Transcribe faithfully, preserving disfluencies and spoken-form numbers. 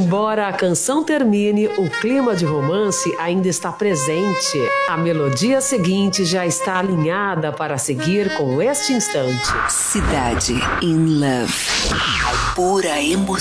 Embora a canção termine, o clima de romance ainda está presente. A melodia seguinte já está alinhada para seguir com este instante. Cidade in Love. Pura emoção.